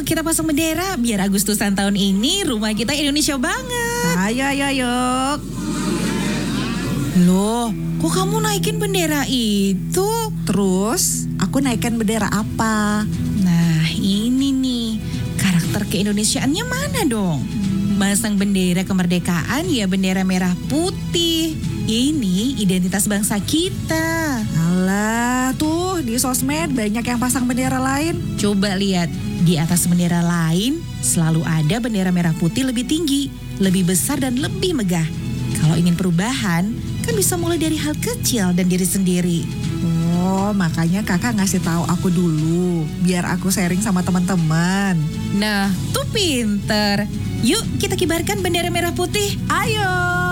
kita pasang bendera biar Agustusan tahun ini rumah kita Indonesia banget. Ayo. Loh, kok kamu naikin bendera itu? Terus, aku naikkan bendera apa? Nah, ini nih, karakter keindonesiaannya mana dong? Masang bendera kemerdekaan ya bendera merah putih. Ini identitas bangsa kita. Alah, tuh di sosmed banyak yang pasang bendera lain. Coba lihat, di atas bendera lain selalu ada bendera merah putih lebih tinggi, lebih besar dan lebih megah. Kalau ingin perubahan, kan bisa mulai dari hal kecil dan diri sendiri. Oh, makanya kakak ngasih tahu aku dulu, biar aku sharing sama teman-teman. Nah, tuh pinter. Yuk kita kibarkan bendera merah putih. Ayo!